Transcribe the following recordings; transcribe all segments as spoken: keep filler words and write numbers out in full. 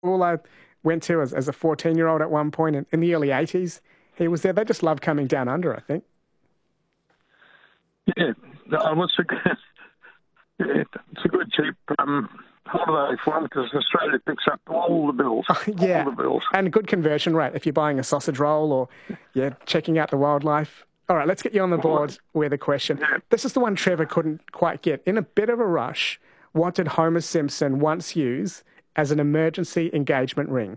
school I went to as, as a fourteen-year-old at one point in, in the early eighties. He was there. They just loved coming down under, I think. Yeah, I was a good, yeah, it's a good cheap um, holiday for them because Australia picks up all the bills. Oh, yeah, all the bills. And good conversion rate if you're buying a sausage roll or yeah, checking out the wildlife. All right, let's get you on the board with a question. Yeah. This is the one Trevor couldn't quite get. In a bit of a rush, what did Homer Simpson once use as an emergency engagement ring?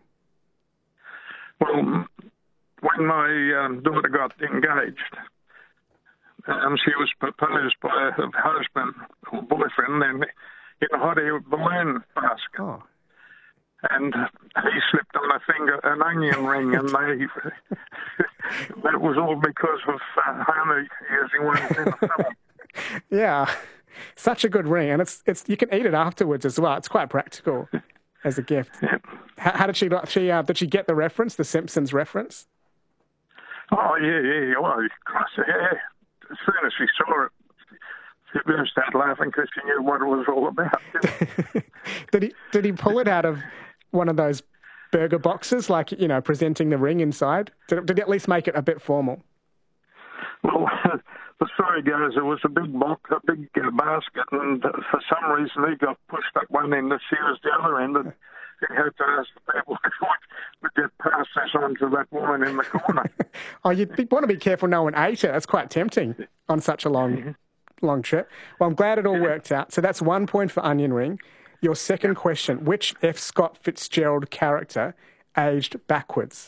Well, when my um, daughter got engaged, um, she was proposed by her husband or boyfriend in, in a hot air balloon basket. Oh. And he slipped on her finger an onion ring, and they, that was all because of uh, Homer using one in the film. Yeah, such a good ring, and it's it's you can eat it afterwards as well. It's quite practical as a gift. Yeah. How, how did she she uh, did she get the reference, the Simpsons reference? Oh yeah, yeah, well, yeah. As soon as she saw it, she burst out laughing because she knew what it was all about. did he did he pull it out of one of those burger boxes, like, you know, presenting the ring inside? Did, did he at least make it a bit formal? Well, the story goes, it was a big box, a big uh, basket, and uh, for some reason he got pushed up one end, and she was the other end, and he had to ask the people would get past this on to that woman in the corner. Oh, you'd be, want to be careful no one ate it. That's quite tempting on such a long, mm-hmm. long trip. Well, I'm glad it all worked out. So that's one point for onion ring. Your second question, which F. Scott Fitzgerald character aged backwards?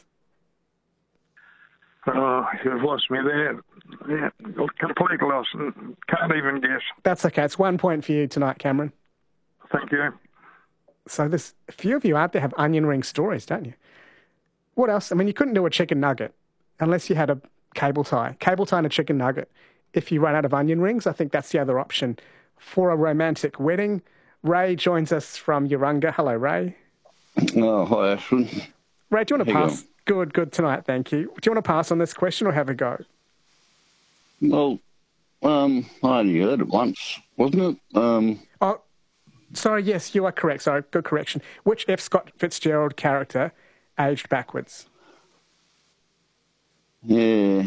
Oh, you've lost me there. Yeah, complete loss. Can't even guess. That's okay. It's one point for you tonight, Cameron. Thank you. So there's a few of you out there have onion ring stories, don't you? What else? I mean, you couldn't do a chicken nugget unless you had a cable tie. Cable tie and a chicken nugget. If you run out of onion rings, I think that's the other option for a romantic wedding. Ray joins us from Urunga. Hello, Ray. Oh, hi, Ashwin. Ray, do you want to How pass? Good, good tonight, thank you. Do you want to pass on this question or have a go? Well, um, I only heard it once, wasn't it? Um, oh, sorry, yes, you are correct. Sorry, good correction. Which F. Scott Fitzgerald character aged backwards? Yeah.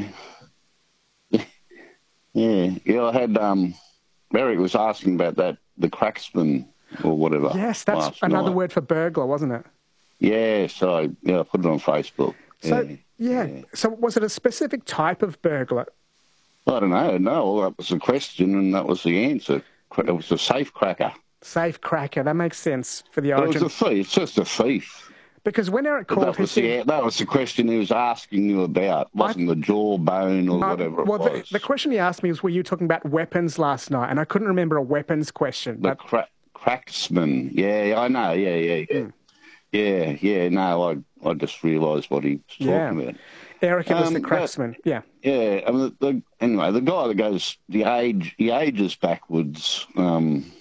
Yeah, yeah, I had, um, Eric was asking about that, the cracksman or whatever. Yes, that's another night. word for burglar, wasn't it? Yeah, so I, yeah, I put it on Facebook. So, yeah, yeah. yeah. So was it a specific type of burglar? I don't know. No, that was the question and that was the answer. It was a safe cracker. Safe cracker. That makes sense for the It origin. was a thief. It's just a thief. Because when Eric called, that was, he the, said, that was the question he was asking you about. Wasn't I, the jawbone or uh, whatever it well, was. The, the question he asked me was, were you talking about weapons last night? And I couldn't remember a weapons question. The but... cra- cracksman. Yeah, I know. Yeah, yeah, yeah. Mm. Yeah, yeah. No, I I just realised what he was talking yeah. about. Eric, it was um, the cracksman. But, yeah. Yeah. I mean, the, the, anyway, the guy that goes, the age, he ages backwards. Um,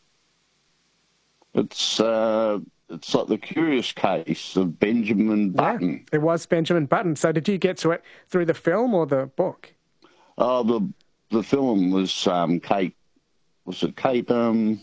it's... Uh, It's like the curious case of Benjamin Button. Yeah, it was Benjamin Button. So did you get to it through the film or the book? Oh, the the film was um, Kate. Was it Kate? Um,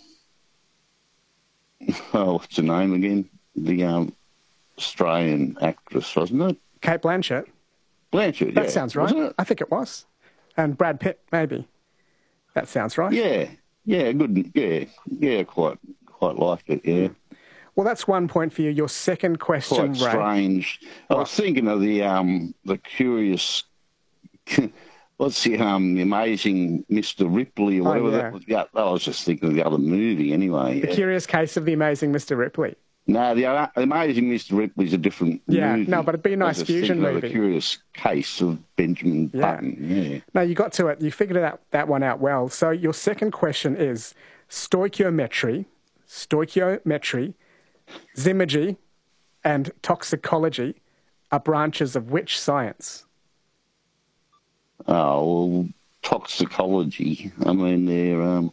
oh, what's her name again? The um, Australian actress, wasn't it? Kate Blanchett. Blanchett. That yeah. sounds right. I think it was. And Brad Pitt, maybe. That sounds right. Yeah, yeah, good. Yeah, yeah, quite, quite liked it. Yeah. Well, that's one point for you. Your second question, Quite Ray. strange. I was thinking of the um the curious, what's the um the amazing Mister Ripley or whatever oh, yeah. that was. Yeah, I was just thinking of the other movie anyway. The yeah. Curious Case of the Amazing Mister Ripley. No, the uh, Amazing Mister Ripley's a different yeah, movie. no, but it'd be a nice I was fusion movie. Of movie. The Curious Case of Benjamin yeah. Button. Yeah. No, you got to it. You figured that that one out well. So your second question is stoichiometry, stoichiometry. Zymergy and toxicology are branches of which science? Oh, well, toxicology. I mean, they're, um,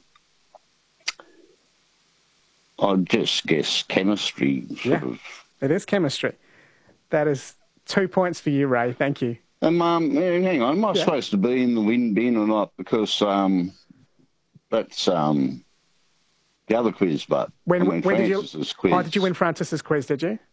I'd just guess chemistry. Sort yeah, of. It is chemistry. That is two points for you, Ray. Thank you. Um, um, hang on, am I yeah. supposed to be in the win bin or not? Because um, that's... Um, the other quiz, but when, I mean, when did you? quiz. Oh, did you win Francis's quiz? Did you?